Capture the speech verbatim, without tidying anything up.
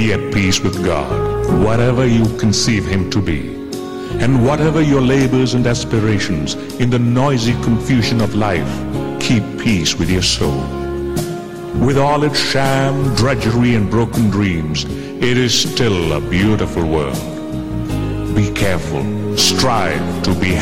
Be at peace with God, whatever you conceive Him to be. And whatever your labors and aspirations, in the noisy confusion of life, keep peace with your soul. With all its sham, drudgery, and broken dreams, it is still a beautiful world. Be careful, strive to be